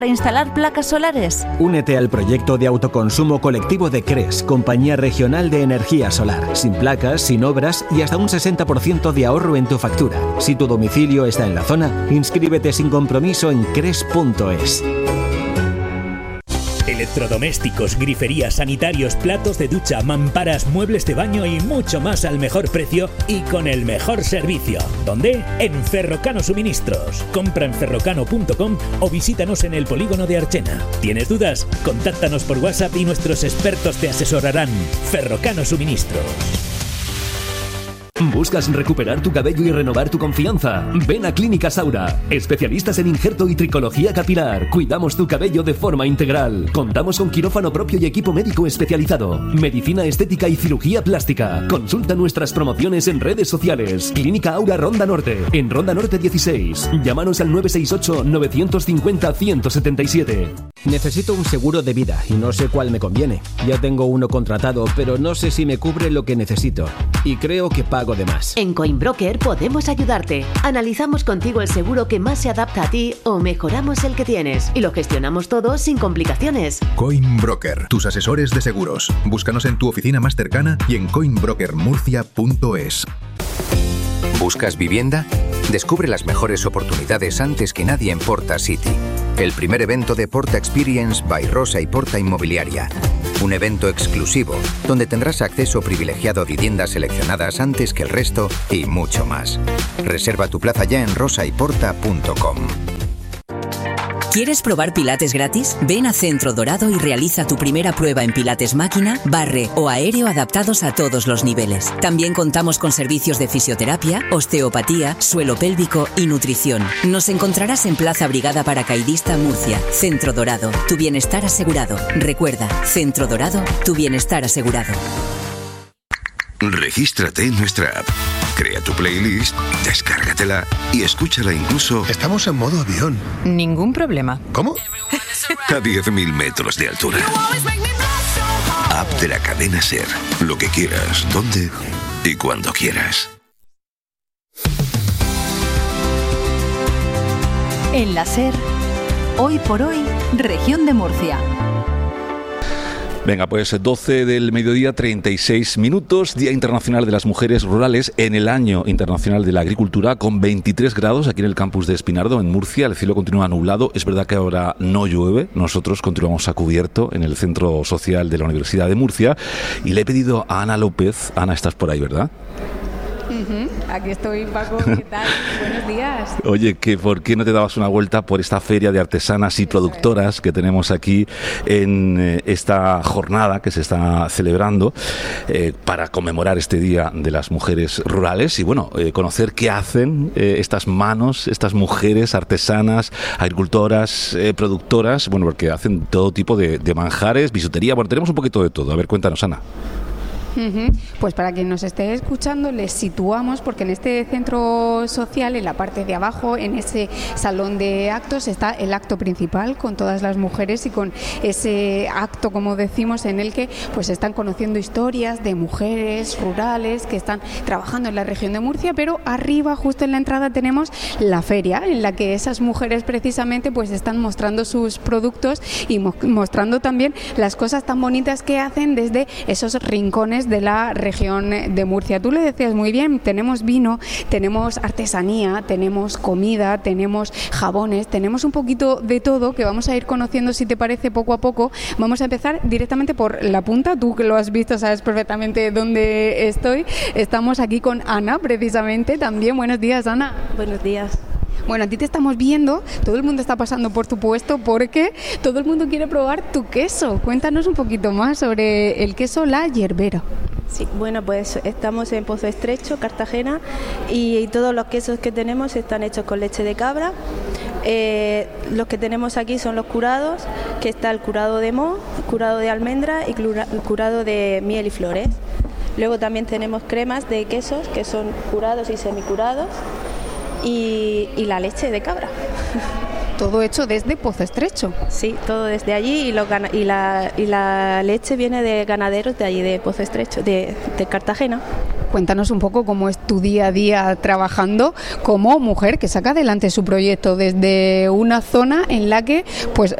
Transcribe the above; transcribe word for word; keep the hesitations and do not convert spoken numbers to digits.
¿Para instalar placas solares? Únete al proyecto de autoconsumo colectivo de CRES, Compañía Regional de Energía Solar. Sin placas, sin obras y hasta un sesenta por ciento de ahorro en tu factura. Si tu domicilio está en la zona, inscríbete sin compromiso en cres punto es. Electrodomésticos, griferías, sanitarios, platos de ducha, mamparas, muebles de baño y mucho más al mejor precio y con el mejor servicio. ¿Dónde? En Ferrocano Suministros. Compra en ferrocano punto com o visítanos en el polígono de Archena. ¿Tienes dudas? Contáctanos por WhatsApp y nuestros expertos te asesorarán. Ferrocano Suministros. ¿Buscas recuperar tu cabello y renovar tu confianza? Ven a Clínica Saura, especialistas en injerto y tricología capilar. Cuidamos tu cabello de forma integral. Contamos con quirófano propio y equipo médico especializado, medicina estética y cirugía plástica. Consulta nuestras promociones en redes sociales. Clínica Aura Ronda Norte, en Ronda Norte dieciséis. Llámanos al nueve seis ocho, nueve cinco cero, uno cero siete siete. Necesito un seguro de vida y no sé cuál me conviene. Ya tengo uno contratado, pero no sé si me cubre lo que necesito. Y creo que pago de más. En Coinbroker podemos ayudarte. Analizamos contigo el seguro que más se adapta a ti o mejoramos el que tienes. Y lo gestionamos todo sin complicaciones. Coinbroker, tus asesores de seguros. Búscanos en tu oficina más cercana y en coinbroker murcia punto es. ¿Buscas vivienda? Descubre las mejores oportunidades antes que nadie en Porta City. El primer evento de Porta Experience by Rosa y Porta Inmobiliaria. Un evento exclusivo donde tendrás acceso privilegiado a viviendas seleccionadas antes que el resto y mucho más. Reserva tu plaza ya en rosa y porta punto com. ¿Quieres probar pilates gratis? Ven a Centro Dorado y realiza tu primera prueba en pilates máquina, barre o aéreo adaptados a todos los niveles. También contamos con servicios de fisioterapia, osteopatía, suelo pélvico y nutrición. Nos encontrarás en Plaza Brigada Paracaidista, Murcia. Centro Dorado, tu bienestar asegurado. Recuerda, Centro Dorado, tu bienestar asegurado. Regístrate en nuestra app. Crea tu playlist, descárgatela y escúchala incluso... Estamos en modo avión. Ningún problema. ¿Cómo? A diez mil metros de altura. App de la cadena SER. Lo que quieras, dónde y cuando quieras. En la SER, hoy por hoy, Región de Murcia. Venga, pues doce del mediodía, treinta y seis minutos, Día Internacional de las Mujeres Rurales en el Año Internacional de la Agricultura, con veintitrés grados aquí en el campus de Espinardo, en Murcia. El cielo continúa nublado. Es verdad que ahora no llueve. Nosotros continuamos a cubierto en el Centro Social de la Universidad de Murcia. Y le he pedido a Ana López. Ana, estás por ahí, ¿verdad? Uh-huh. Aquí estoy, Paco. ¿Qué tal? Buenos días. Oye, que ¿por qué no te dabas una vuelta por esta feria de artesanas y productoras que tenemos aquí en eh, esta jornada que se está celebrando eh, para conmemorar este Día de las Mujeres Rurales y, bueno, eh, conocer qué hacen eh, estas manos, estas mujeres artesanas, agricultoras, eh, productoras, bueno, porque hacen todo tipo de, de manjares, bisutería, bueno, tenemos un poquito de todo. A ver, cuéntanos, Ana. Uh-huh. Pues para quien nos esté escuchando, les situamos porque en este centro social, en la parte de abajo, en ese salón de actos, está el acto principal con todas las mujeres y con ese acto, como decimos, en el que pues están conociendo historias de mujeres rurales que están trabajando en la región de Murcia, pero arriba, justo en la entrada, tenemos la feria en la que esas mujeres precisamente pues están mostrando sus productos y mo- mostrando también las cosas tan bonitas que hacen desde esos rincones de la región de Murcia. Tú le decías muy bien, tenemos vino, tenemos artesanía, tenemos comida, tenemos jabones, tenemos un poquito de todo que vamos a ir conociendo, si te parece, poco a poco. Vamos a empezar directamente por la punta. Tú que lo has visto sabes perfectamente dónde estoy. Estamos aquí con Ana, precisamente, también. Buenos días, Ana. Buenos días. Bueno, a ti te estamos viendo, todo el mundo está pasando por tu puesto porque todo el mundo quiere probar tu queso. Cuéntanos un poquito más sobre el queso La Yerbera. Sí, bueno, pues estamos en Pozo Estrecho, Cartagena, y todos los quesos que tenemos están hechos con leche de cabra. Eh, los que tenemos aquí son los curados, que está el curado de moho, curado de almendra y el curado de miel y flores. Luego también tenemos cremas de quesos que son curados y semicurados. Y, y la leche de cabra. todo hecho desde Pozo Estrecho. Sí, todo desde allí y, los gana- y, la, y la leche viene de ganaderos de allí, de Pozo Estrecho, de, de Cartagena. Cuéntanos un poco cómo es tu día a día trabajando como mujer que saca adelante su proyecto desde una zona en la que pues